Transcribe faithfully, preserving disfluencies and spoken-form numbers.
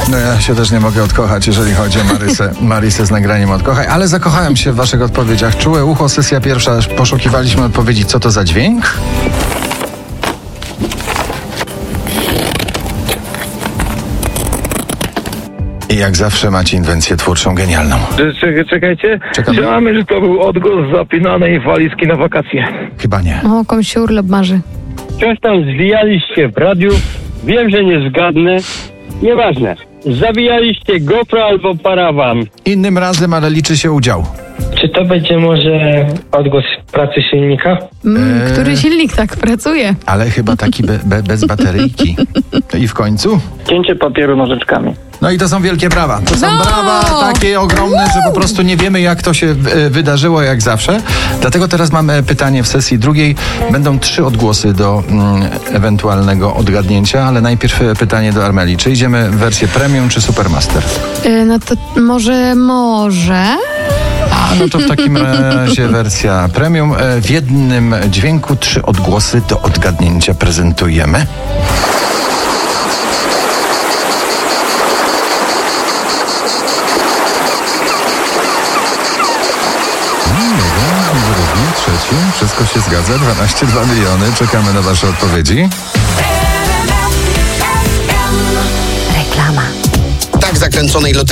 No ja się też nie mogę odkochać, jeżeli chodzi o Marysę, Marysę z nagraniem Odkochaj, ale zakochałem się w waszych odpowiedziach. Czułe ucho, sesja pierwsza, poszukiwaliśmy odpowiedzi, co to za dźwięk? I jak zawsze macie inwencję twórczą genialną. Czekaj, czekajcie. Czekamy. Myślałem, że to był odgłos zapinanej walizki na wakacje. Chyba nie. O, komuś się urlop marzy. Coś tam zwijaliście w radiu. Wiem, że nie zgadnę. Nieważne. Zawijaliście GoPro albo parawan. Innym razem, ale liczy się udział. Czy to będzie może odgłos pracy silnika? Mm, Eee. Który silnik tak pracuje? Ale chyba taki be, be, bez bateryjki. I w końcu? Cięcie papieru nożyczkami. No i to są wielkie brawa. To są No! brawa takie ogromne, że po prostu nie wiemy, jak to się e, wydarzyło, jak zawsze. Dlatego teraz mamy pytanie w sesji drugiej. Będą trzy odgłosy do mm, ewentualnego odgadnięcia, ale najpierw e, pytanie do Armeli. Czy idziemy w wersję premium, czy Supermaster? Yy, no to może, może... A no to w takim razie wersja premium. E, w jednym dźwięku trzy odgłosy do odgadnięcia prezentujemy. Drugi, trzeci, wszystko się zgadza, dwanaście dwa miliony, czekamy na wasze odpowiedzi. Tak zakręconej loterii